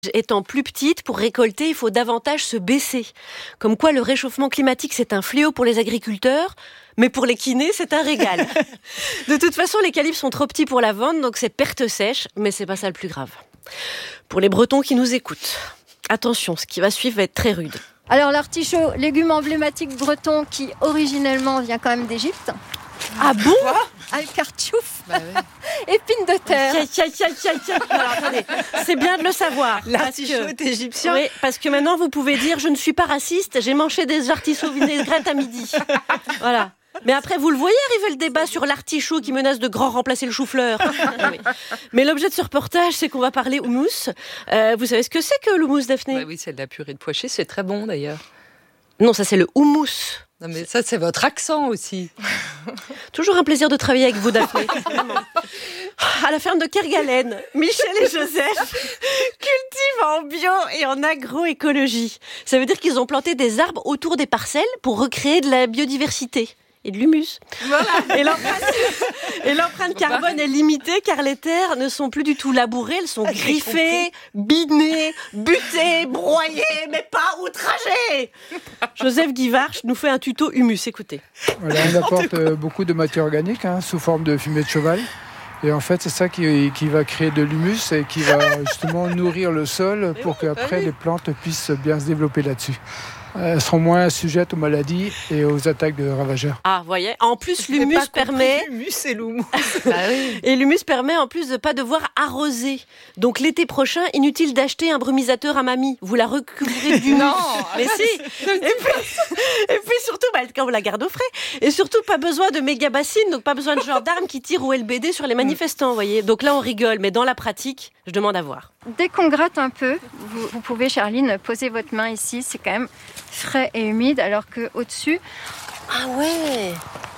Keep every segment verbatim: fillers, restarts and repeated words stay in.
Étant plus petite, pour récolter, il faut davantage se baisser. Comme quoi, le réchauffement climatique, c'est un fléau pour les agriculteurs, mais pour les kinés, c'est un régal. De toute façon, les calibres sont trop petits pour la vente, donc c'est perte sèche, mais c'est pas ça le plus grave. Pour les Bretons qui nous écoutent, attention, ce qui va suivre va être très rude. Alors l'artichaut, légume emblématique breton qui originellement vient quand même d'Égypte. Ah bon? Alcartchouf, bah ouais. Épine de terre. Tiens, tiens, tiens, tiens. Alors, attendez, c'est bien de le savoir. L'artichaut est égyptien. Oui, parce que maintenant vous pouvez dire je ne suis pas raciste, j'ai mangé des artichauts vinaigrettes à midi. Voilà. Mais après, vous le voyez arriver le débat sur l'artichaut qui menace de grand remplacer le chou-fleur. Oui. Mais l'objet de ce reportage, c'est qu'on va parler houmous. Euh, vous savez ce que c'est que l'houmous, Daphné? Bah oui, c'est de la purée de pois chiches, c'est très bon d'ailleurs. Non, ça c'est le houmous. Non mais ça c'est votre accent aussi. Toujours un plaisir de travailler avec vous, Daphné. À la ferme de Kerguelen, Michel et Joseph cultivent en bio et en agroécologie. Ça veut dire qu'ils ont planté des arbres autour des parcelles pour recréer de la biodiversité. Et de l'humus. Voilà. Et l'empreinte, et l'empreinte carbone est limitée car les terres ne sont plus du tout labourées, elles sont griffées, binées, butées, broyées, mais pas outragées. Joseph Guivarch nous fait un tuto humus, écoutez. Voilà, on apporte euh, beaucoup de matière organique hein, sous forme de fumée de cheval. Et en fait, c'est ça qui, qui va créer de l'humus et qui va justement nourrir le sol pour qu'après les plantes puissent bien se développer là-dessus. Elles seront moins sujettes aux maladies et aux attaques de ravageurs. Ah, vous voyez, en plus l'humus permet... L'humus et l'houmous. Bah oui. Et l'humus permet en plus de pas devoir arroser. Donc l'été prochain, inutile d'acheter un brumisateur à mamie. Vous la recouvrez d'humus. Non. Mais si. Et puis, et puis surtout, bah, quand on la garde au frais. Et surtout, pas besoin de méga bassines, donc pas besoin de gendarmes qui tirent au L B D sur les manifestants, vous voyez. Donc là, on rigole, mais dans la pratique, je demande à voir. Dès qu'on gratte un peu, vous, vous pouvez, Charline, poser votre main ici. C'est quand même frais et humide, alors qu'au-dessus... Ah ouais,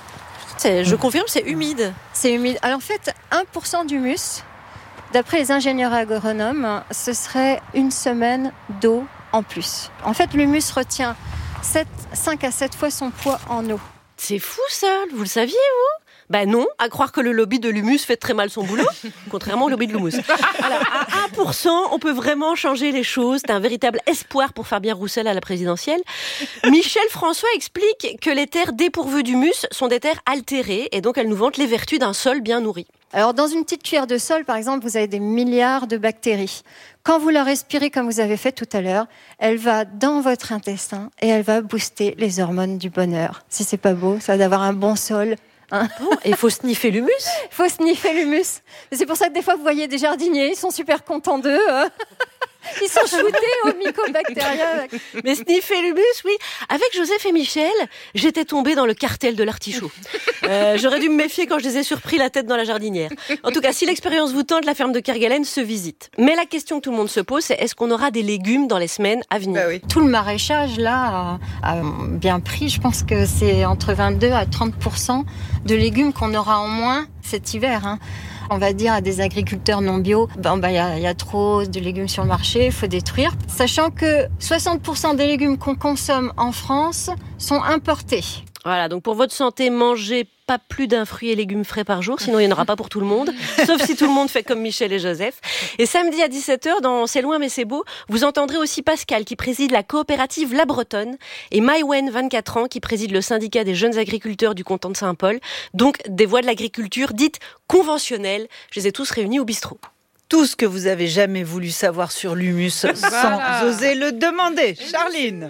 c'est, je confirme, c'est humide. C'est humide. Alors en fait, un pour cent d'humus, d'après les ingénieurs agronomes, ce serait une semaine d'eau en plus. En fait, l'humus retient sept, cinq à sept fois son poids en eau. C'est fou ça, vous le saviez vous? Ben non, à croire que le lobby de l'humus fait très mal son boulot, contrairement au lobby de l'houmous. Alors, à un pour cent, on peut vraiment changer les choses. C'est un véritable espoir pour Fabien Roussel à la présidentielle. Michel François explique que les terres dépourvues d'humus sont des terres altérées et donc elles nous vantent les vertus d'un sol bien nourri. Alors, dans une petite cuillère de sol, par exemple, vous avez des milliards de bactéries. Quand vous la respirez comme vous avez fait tout à l'heure, elle va dans votre intestin et elle va booster les hormones du bonheur. Si c'est pas beau, ça va d'avoir un bon sol. Hein bon, et il faut sniffer l'humus. Il faut sniffer l'humus. C'est pour ça que des fois, vous voyez des jardiniers, ils sont super contents d'eux. Euh. Ils sont shootés aux mycobactériens. Mais sniffer l'humus, oui. Avec Joseph et Michel, j'étais tombée dans le cartel de l'artichaut. Euh, j'aurais dû me méfier quand je les ai surpris la tête dans la jardinière. En tout cas, si l'expérience vous tente, la ferme de Kerguelen se visite. Mais la question que tout le monde se pose, c'est est-ce qu'on aura des légumes dans les semaines à venir? Bah oui. Tout le maraîchage, là, a, a bien pris. Je pense que c'est entre vingt-deux à trente pour cent de légumes qu'on aura en moins cet hiver, hein. On va dire à des agriculteurs non bio, ben, ben, y a, y a trop de légumes sur le marché, il faut détruire. Sachant que soixante pour cent des légumes qu'on consomme en France sont importés. Voilà, donc pour votre santé, mangez pas plus d'un fruit et légumes frais par jour, sinon il n'y en aura pas pour tout le monde, sauf si tout le monde fait comme Michel et Joseph. Et samedi à dix-sept heures, dans C'est loin mais c'est beau, vous entendrez aussi Pascal qui préside la coopérative La Bretonne et Maïwen, vingt-quatre ans, qui préside le syndicat des jeunes agriculteurs du canton de Saint-Paul, donc des voies de l'agriculture dites conventionnelles. Je les ai tous réunis au bistrot. Tout ce que vous avez jamais voulu savoir sur l'humus Voilà. sans oser le demander. Charline.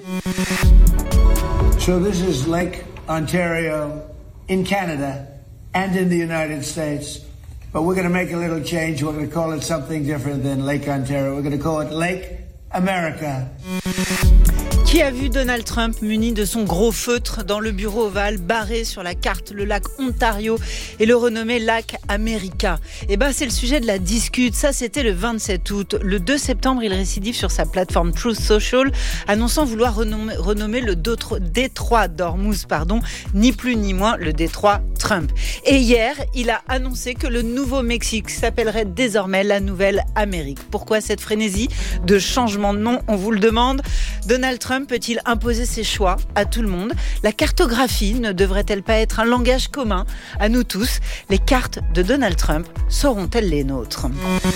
So this is Lake Ontario in Canada and in the United States. But we're going to make a little change. We're going to call it something different than Lake Ontario. We're going to call it Lake America. Qui a vu Donald Trump muni de son gros feutre dans le bureau ovale, barré sur la carte le lac Ontario et le renommé lac America? Eh ben, c'est le sujet de la discute. Ça, c'était le vingt-sept août. Le deux septembre, il récidive sur sa plateforme Truth Social, annonçant vouloir renommer, renommer le détroit d'Ormuz, pardon, ni plus ni moins le détroit Trump. Et hier, il a annoncé que le Nouveau-Mexique s'appellerait désormais la Nouvelle Amérique. Pourquoi cette frénésie de changement de nom? On vous le demande. Donald Trump Trump peut-il imposer ses choix à tout le monde? La cartographie ne devrait-elle pas être un langage commun à nous tous? Les cartes de Donald Trump seront-elles les nôtres?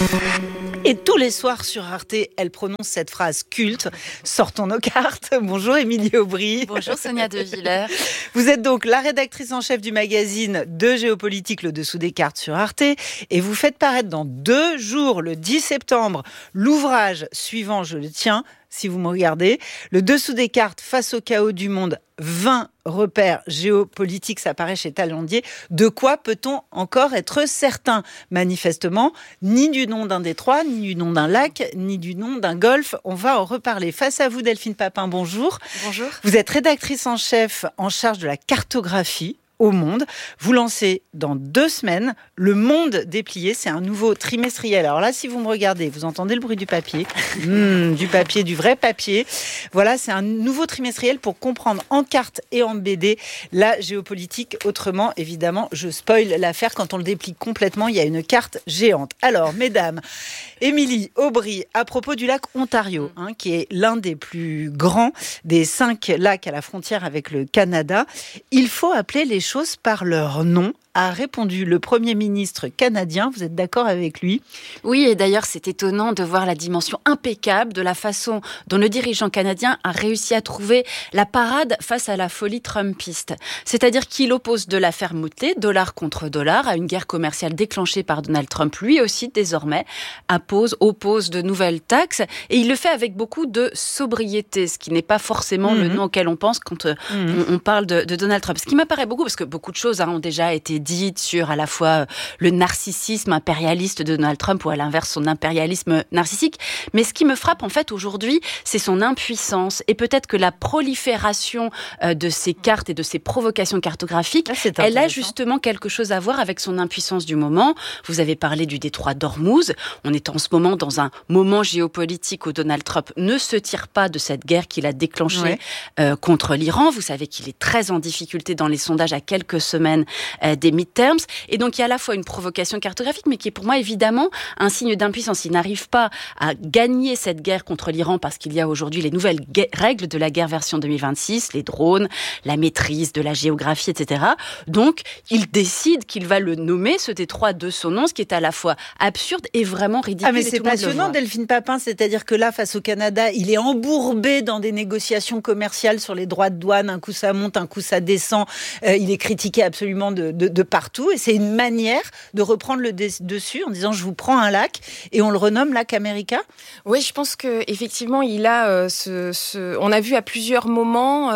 Et tous les soirs sur Arte, elle prononce cette phrase culte. Sortons nos cartes. Bonjour Émilie Aubry. Bonjour Sonia De Villers. Vous êtes donc la rédactrice en chef du magazine de géopolitique Le Dessous des cartes sur Arte et vous faites paraître dans deux jours, le dix septembre, l'ouvrage suivant, je le tiens, si vous me regardez, Le Dessous des cartes face au chaos du monde, vingt repères géopolitiques, ça paraît chez Talandier. De quoi peut-on encore être certain? Manifestement, ni du nom d'un détroit, ni du nom d'un lac, ni du nom d'un golfe. On va en reparler. Face à vous, Delphine Papin, bonjour. Bonjour. Vous êtes rédactrice en chef en charge de la cartographie au Monde. Vous lancez dans deux semaines Le Monde déplié. C'est un nouveau trimestriel. Alors là, si vous me regardez, vous entendez le bruit du papier. Mmh, du papier, du vrai papier. Voilà, c'est un nouveau trimestriel pour comprendre en carte et en B D la géopolitique. Autrement, évidemment, je spoil l'affaire. Quand on le déplie complètement, il y a une carte géante. Alors, mesdames, Émilie Aubry, à propos du lac Ontario, hein, qui est l'un des plus grands des cinq lacs à la frontière avec le Canada, il faut appeler les choses par leur nom, a répondu le Premier ministre canadien. Vous êtes d'accord avec lui? Oui, et d'ailleurs, c'est étonnant de voir la dimension impeccable de la façon dont le dirigeant canadien a réussi à trouver la parade face à la folie trumpiste. C'est-à-dire qu'il oppose de la fermeté, dollar contre dollar, à une guerre commerciale déclenchée par Donald Trump. Lui aussi, désormais, impose, oppose de nouvelles taxes, et il le fait avec beaucoup de sobriété, ce qui n'est pas forcément mmh. le nom auquel on pense quand mmh. on, on parle de, de Donald Trump. Ce qui m'apparaît beaucoup, parce que beaucoup de choses hein, ont déjà été dites sur à la fois le narcissisme impérialiste de Donald Trump ou à l'inverse son impérialisme narcissique. Mais ce qui me frappe en fait aujourd'hui, c'est son impuissance et peut-être que la prolifération de ces cartes et de ces provocations cartographiques, ah, elle a justement quelque chose à voir avec son impuissance du moment. Vous avez parlé du détroit d'Ormuz. On est en ce moment dans un moment géopolitique où Donald Trump ne se tire pas de cette guerre qu'il a déclenchée ouais. euh, contre l'Iran. Vous savez qu'il est très en difficulté dans les sondages à quelques semaines euh, des midterms. Et donc, il y a à la fois une provocation cartographique, mais qui est pour moi, évidemment, un signe d'impuissance. Il n'arrive pas à gagner cette guerre contre l'Iran parce qu'il y a aujourd'hui les nouvelles gue- règles de la guerre version deux mille vingt-six, les drones, la maîtrise de la géographie, et cetera. Donc, il décide qu'il va le nommer, ce détroit de son nom, ce qui est à la fois absurde et vraiment ridicule. Ah, mais c'est passionnant, Delphine Papin. C'est-à-dire que là, face au Canada, il est embourbé dans des négociations commerciales sur les droits de douane. Un coup, ça monte, un coup, ça descend. Euh, il est critiqué absolument de, de, de partout. Et c'est une manière de reprendre le des- dessus en disant je vous prends un lac et on le renomme lac America. Oui, je pense que effectivement il a euh, ce, ce. On a vu à plusieurs moments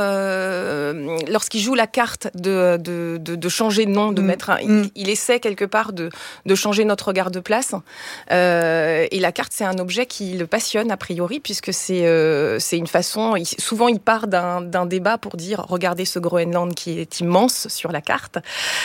euh, lorsqu'il joue la carte de de, de, de changer de nom, de mmh. mettre. Un, mmh. il, il essaie quelque part de de changer notre regard de place. Euh, et la carte c'est un objet qui le passionne a priori puisque c'est euh, c'est une façon. Il, souvent il part d'un d'un débat pour dire regardez ce Groenland qui est immense sur la carte.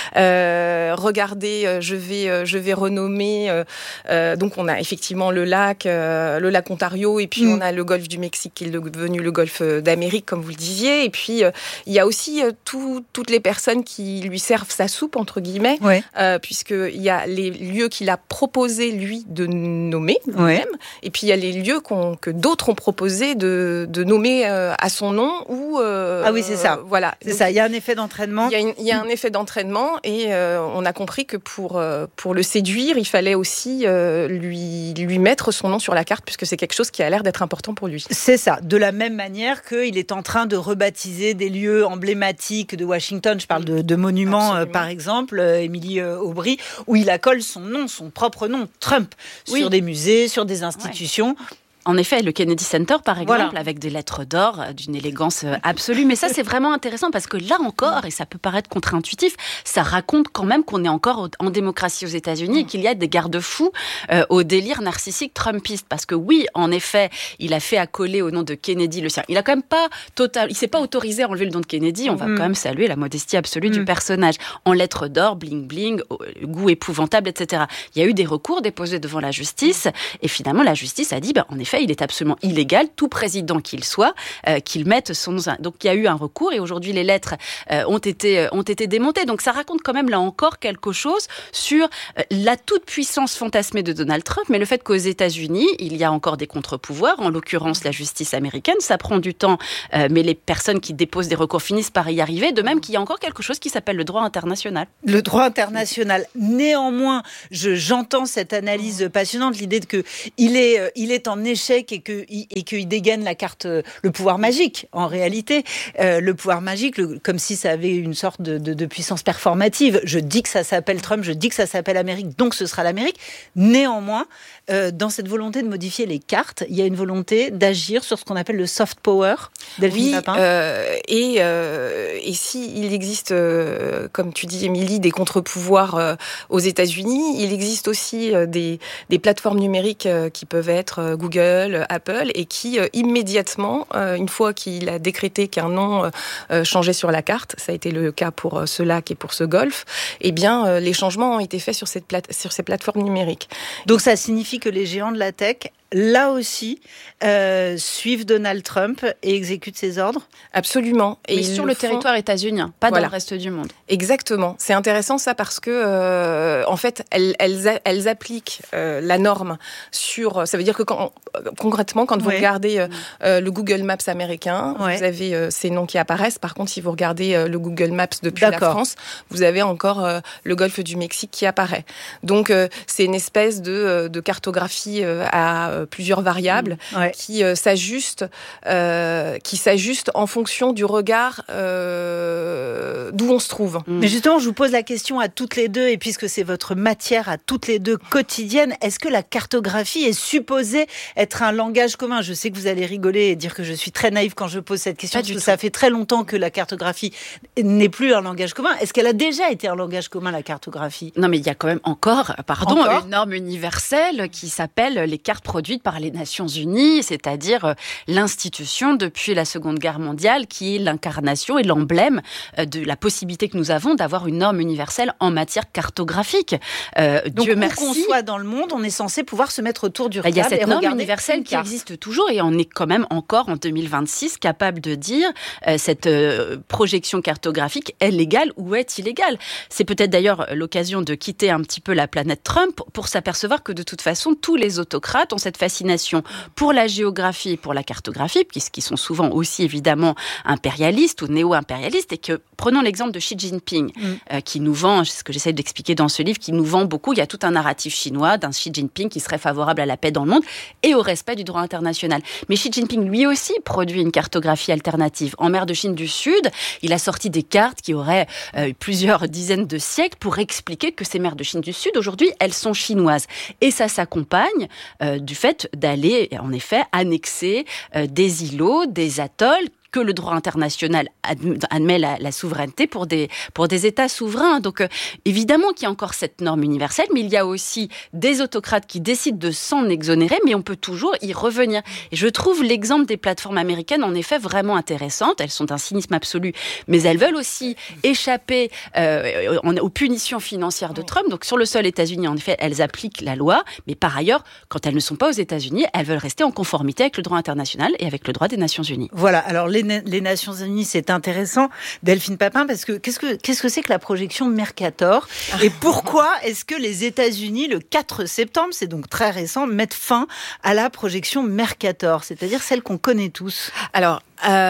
Euh, regardez, euh, je vais, euh, je vais renommer. Euh, euh, donc, on a effectivement le lac, euh, le lac Ontario, et puis mmh. on a le golfe du Mexique qui est devenu le golfe d'Amérique, comme vous le disiez. Et puis, euh, il y a aussi euh, tout, toutes les personnes qui lui servent sa soupe entre guillemets, ouais. euh, puisqu'il y a les lieux qu'il a proposé lui de nommer lui-même, ouais. et puis il y a les lieux qu'on, que d'autres ont proposé de, de nommer euh, à son nom ou. Euh, ah oui, c'est ça. Euh, voilà. C'est donc, ça. Il y a un effet d'entraînement. Il y a, une, il y a un effet d'entraînement et euh, on a compris que pour, euh, pour le séduire, il fallait aussi euh, lui, lui mettre son nom sur la carte puisque c'est quelque chose qui a l'air d'être important pour lui. C'est ça. De la même manière qu'il est en train de rebaptiser des lieux emblématiques de Washington. Je parle de, de monuments, euh, par exemple, euh, Émilie euh, Aubry, où il accole son nom, son propre nom, Trump, oui. sur des musées, sur des institutions. Ouais. En effet, le Kennedy Center, par exemple, voilà. avec des lettres d'or, d'une élégance absolue. Mais ça, c'est vraiment intéressant parce que là encore, et ça peut paraître contre-intuitif, ça raconte quand même qu'on est encore en démocratie aux États-Unis et qu'il y a des garde-fous euh, au délire narcissique trumpiste. Parce que oui, en effet, il a fait accoler au nom de Kennedy le sien. Il a quand même pas total, il s'est pas autorisé à enlever le nom de Kennedy. On va mm. quand même saluer la modestie absolue mm. du personnage. En lettres d'or, bling bling, goût épouvantable, et cetera. Il y a eu des recours déposés devant la justice et finalement la justice a dit, ben, en effet, effet, il est absolument illégal, tout président qu'il soit, euh, qu'il mette son nom. Donc il y a eu un recours et aujourd'hui les lettres euh, ont été euh, ont été démontées. Donc ça raconte quand même là encore quelque chose sur euh, la toute puissance fantasmée de Donald Trump, mais le fait qu'aux États-Unis il y a encore des contre-pouvoirs, en l'occurrence la justice américaine. Ça prend du temps, euh, mais les personnes qui déposent des recours finissent par y arriver. De même qu'il y a encore quelque chose qui s'appelle le droit international. Le droit international. Néanmoins, je, j'entends cette analyse passionnante, l'idée de que il est, euh, il est en échec et que et qu'il dégaine la carte, euh, le pouvoir magique. En réalité, euh, le pouvoir magique, le, comme si ça avait une sorte de, de, de puissance performative. Je dis que ça s'appelle Trump, je dis que ça s'appelle Amérique, donc ce sera l'Amérique. Néanmoins, euh, dans cette volonté de modifier les cartes, il y a une volonté d'agir sur ce qu'on appelle le soft power. Delphine Oui, Papin. Euh, et, euh, et si il existe, euh, comme tu dis, Émilie, des contre-pouvoirs euh, aux États-Unis, il existe aussi euh, des, des plateformes numériques euh, qui peuvent être euh, Google, Apple, et qui euh, immédiatement, euh, une fois qu'il a décrété qu'un nom euh, changeait sur la carte, ça a été le cas pour euh, ce lac et pour ce golfe, eh bien, euh, les changements ont été faits sur, cette plate- sur ces plateformes numériques. Donc ça signifie que les géants de la tech, là aussi, euh, suivent Donald Trump et exécutent ses ordres ? Absolument. Et Et sur ils le font... territoire états-unien, pas Voilà. dans le reste du monde. Exactement. C'est intéressant ça parce que, euh, en fait, elles, elles, elles appliquent euh, la norme sur... Ça veut dire que quand, concrètement, quand vous Ouais. regardez euh, euh, le Google Maps américain, Ouais. vous avez euh, ces noms qui apparaissent. Par contre, si vous regardez euh, le Google Maps depuis D'accord. la France, vous avez encore euh, le golfe du Mexique qui apparaît. Donc, euh, c'est une espèce de, euh, de cartographie euh, à euh, plusieurs variables Ouais. qui euh, s'ajustent, euh, qui s'ajustent en fonction du regard euh, d'où on se trouve. Mais justement, je vous pose la question à toutes les deux, et puisque c'est votre matière à toutes les deux quotidienne, est-ce que la cartographie est supposée être un langage commun ? Je sais que vous allez rigoler et dire que je suis très naïve quand je pose cette question, Pas parce du que tout. ça fait très longtemps que la cartographie n'est plus un langage commun. Est-ce qu'elle a déjà été un langage commun, la cartographie ? Non, mais il y a quand même encore, pardon, Encore une norme universelle qui s'appelle les cartes produites par les Nations Unies, c'est-à-dire euh, l'institution depuis la Seconde Guerre mondiale qui est l'incarnation et l'emblème euh, de la possibilité que nous avons d'avoir une norme universelle en matière cartographique. Euh, Donc, Dieu où merci. qu'on soit dans le monde, on est censé pouvoir se mettre autour du Il y a table et cette norme regarder universelle une qui carte. existe toujours et on est quand même encore en deux mille vingt-six capable de dire euh, cette euh, projection cartographique est légale ou est illégale. C'est peut-être d'ailleurs l'occasion de quitter un petit peu la planète Trump pour s'apercevoir que de toute façon tous les autocrates ont cette fascination pour la géographie et pour la cartographie, puisqu'ils sont souvent aussi évidemment impérialistes ou néo-impérialistes, et que prenons l'exemple de Xi Jinping Mm. euh, qui nous vend, c'est ce que j'essaie d'expliquer dans ce livre, qui nous vend beaucoup. Il y a tout un narratif chinois d'un Xi Jinping qui serait favorable à la paix dans le monde et au respect du droit international. Mais Xi Jinping, lui aussi, produit une cartographie alternative. En mer de Chine du Sud, il a sorti des cartes qui auraient euh, plusieurs dizaines de siècles pour expliquer que ces mers de Chine du Sud, aujourd'hui, elles sont chinoises. Et ça s'accompagne euh, du fait d'aller, en effet, annexer euh, des îlots, des atolls, que le droit international admet la, la souveraineté pour des, pour des États souverains. Donc, euh, évidemment qu'il y a encore cette norme universelle, mais il y a aussi des autocrates qui décident de s'en exonérer, mais on peut toujours y revenir. Et je trouve l'exemple des plateformes américaines, en effet, vraiment intéressante. Elles sont d'un cynisme absolu, mais elles veulent aussi échapper euh, aux punitions financières de Trump. Donc, sur le sol États-Unis, en effet, elles appliquent la loi, mais par ailleurs, quand elles ne sont pas aux États-Unis, elles veulent rester en conformité avec le droit international et avec le droit des Nations Unies. Voilà, alors les, les Nations Unies, c'est intéressant, Delphine Papin, parce que qu'est-ce que qu'est-ce que c'est que la projection Mercator ? Et pourquoi est-ce que les États-Unis, le quatre septembre, c'est donc très récent, mettent fin à la projection Mercator, c'est-à-dire celle qu'on connaît tous ? Alors,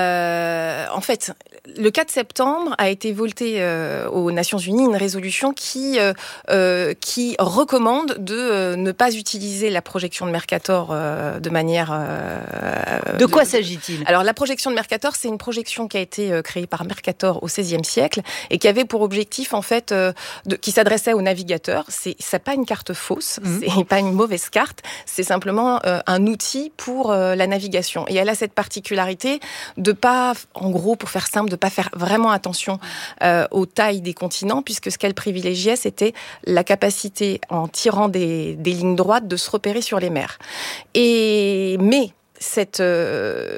euh, en fait, le quatre septembre a été voté euh, aux Nations Unies une résolution qui euh, euh, qui recommande de euh, ne pas utiliser la projection de Mercator euh, de manière. Euh, de quoi de... s'agit-il ? Alors, la projection de Mercator, c'est une projection qui a été euh, créée par Mercator au seizième siècle et qui avait pour objectif, en fait, euh, de, qui s'adressait aux navigateurs. C'est, c'est pas une carte fausse, mmh. c'est pas une mauvaise carte, c'est simplement euh, un outil pour euh, la navigation. Et elle a cette particularité de pas, en gros, pour faire simple, de pas faire vraiment attention euh, aux tailles des continents, puisque ce qu'elle privilégiait, c'était la capacité, en tirant des, des lignes droites, de se repérer sur les mers. Et mais cette euh,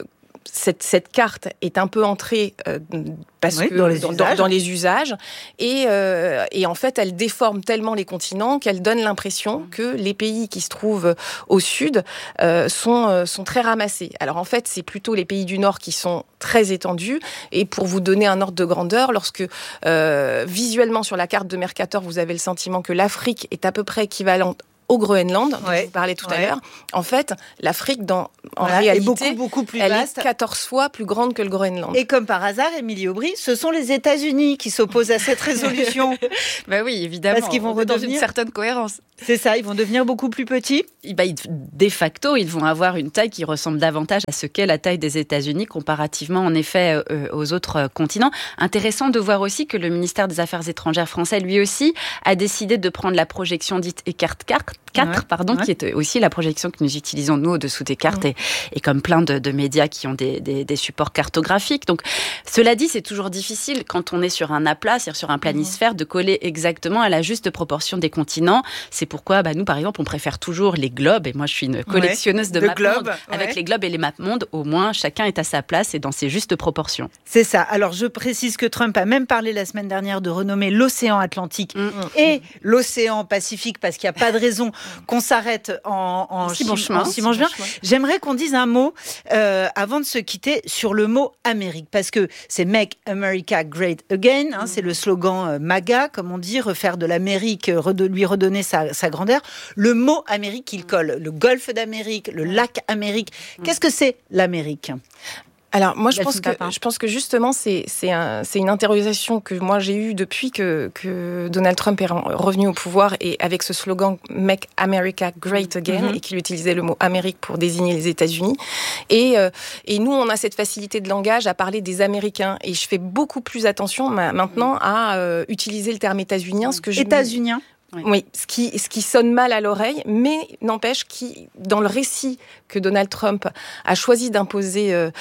cette, cette carte est un peu entrée euh, parce oui, que dans les dans, usages, dans, dans les usages et, euh, et en fait elle déforme tellement les continents qu'elle donne l'impression que les pays qui se trouvent au sud euh, sont, euh, sont très ramassés. Alors en fait c'est plutôt les pays du nord qui sont très étendus et pour vous donner un ordre de grandeur, lorsque euh, visuellement sur la carte de Mercator vous avez le sentiment que l'Afrique est à peu près équivalente au Groenland, dont ouais. je vous parlais tout ouais. à l'heure. En fait, l'Afrique, dans, en voilà, réalité, est beaucoup, beaucoup plus elle vaste. est quatorze fois plus grande que le Groenland. Et comme par hasard, Émilie Aubry, ce sont les États-Unis qui s'opposent à cette résolution. Bah oui, évidemment. Parce qu'ils vont on est dans redevenir... une certaine cohérence. C'est ça, ils vont devenir beaucoup plus petits. Bah, de facto, ils vont avoir une taille qui ressemble davantage à ce qu'est la taille des États-Unis comparativement, en effet, euh, aux autres euh, continents. Intéressant de voir aussi que le ministère des Affaires étrangères français, lui aussi, a décidé de prendre la projection dite écart quatre, ouais, pardon, ouais. qui est aussi la projection que nous utilisons, nous, au-dessous des cartes, ouais. et, et comme plein de, de médias qui ont des, des, des supports cartographiques. Donc, cela dit, c'est toujours difficile, quand on est sur un aplat, c'est-à-dire sur un planisphère, de coller exactement à la juste proportion des continents. C'est pourquoi, bah, nous, par exemple, on préfère toujours les globes, et moi, je suis une collectionneuse ouais, de, de MapMonde. Ouais. Avec les globes et les MapMonde, au moins, chacun est à sa place et dans ses justes proportions. C'est ça. Alors, je précise que Trump a même parlé la semaine dernière de renommer l'océan Atlantique mmh. et l'océan Pacifique, parce qu'il n'y a pas de raison qu'on s'arrête en, en, si bon chemin. Si bon chemin. J'aimerais qu'on dise un mot, euh, avant de se quitter, sur le mot Amérique, parce que c'est Make America Great Again, hein, mmh. c'est le slogan euh, MAGA, comme on dit, refaire de l'Amérique, re- lui redonner sa, sa grandeur. Le mot Amérique, il colle. Le golfe d'Amérique, le lac Amérique. Qu'est-ce que c'est l'Amérique ? Alors moi je pense que je pense que justement c'est c'est un, c'est une interrogation que moi j'ai eue depuis que que Donald Trump est revenu au pouvoir et avec ce slogan Make America Great Again mm-hmm. et qu'il utilisait le mot Amérique pour désigner les États-Unis et euh, et nous on a cette facilité de langage à parler des Américains et je fais beaucoup plus attention ma, maintenant à euh, utiliser le terme états-unien ce que je États-unien. Oui, oui ce, qui, ce qui sonne mal à l'oreille, mais n'empêche qui, dans le récit que Donald Trump a choisi d'imposer euh,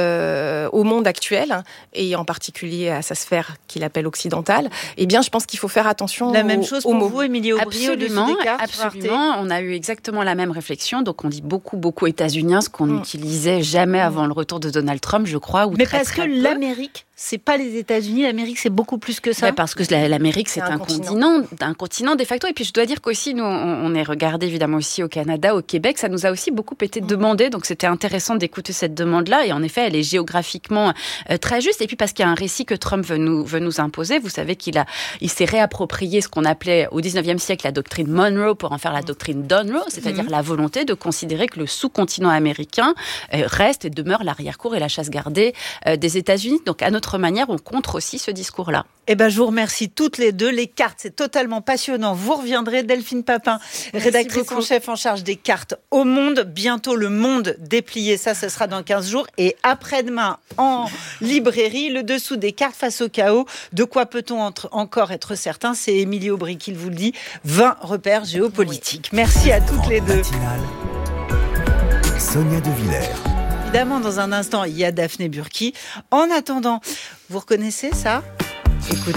euh, au monde actuel, et en particulier à sa sphère qu'il appelle occidentale, eh bien, je pense qu'il faut faire attention La aux, même chose pour aux mots. vous, Émilie Aubry, absolument, au-dessus des cartes, absolument. On a eu exactement la même réflexion, donc on dit beaucoup, beaucoup états-unien, ce qu'on mm. n'utilisait jamais avant le retour de Donald Trump, je crois. Ou mais très, parce très que peu. l'Amérique, c'est pas les États-Unis, l'Amérique, c'est beaucoup plus que ça. Mais parce que l'Amérique, c'est, c'est un, un continent. continent, un continent de facto. Et puis, je dois dire qu'aussi, nous, on est regardé évidemment aussi au Canada, au Québec. Ça nous a aussi beaucoup été demandé. Donc, c'était intéressant d'écouter cette demande-là. Et en effet, elle est géographiquement euh, très juste. Et puis, parce qu'il y a un récit que Trump veut nous, veut nous imposer. Vous savez qu'il a, il s'est réapproprié ce qu'on appelait au dix-neuvième siècle la doctrine Monroe pour en faire la doctrine Donroe, c'est-à-dire mmh. la volonté de considérer que le sous-continent américain euh, reste et demeure l'arrière-cour et la chasse gardée euh, des États-Unis. Donc, à notre manière, on contre aussi ce discours-là. Eh ben, je vous remercie toutes les deux. Les cartes, c'est totalement passionnant. Vous reviendrez, Delphine Papin, rédactrice en chef en charge des cartes au Monde. Bientôt, le Monde déplié. Ça, ce sera dans quinze jours. Et après-demain, en librairie, le dessous des cartes face au chaos. De quoi peut-on entre, encore être certain ? C'est Émilie Aubry qui vous le dit. vingt repères géopolitiques. Oui. Merci à toutes les deux. Matinale. Sonia De Villers. Évidemment, dans un instant, il y a Daphné Burki. En attendant, vous reconnaissez ça ? Écoutez.